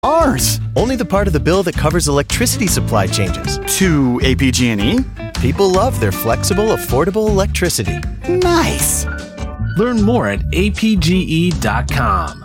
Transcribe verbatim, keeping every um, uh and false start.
Ours. Only the part of the bill that covers electricity supply changes. To A P G and E? People love their flexible, affordable electricity. Nice. Learn more at A P G E dot com.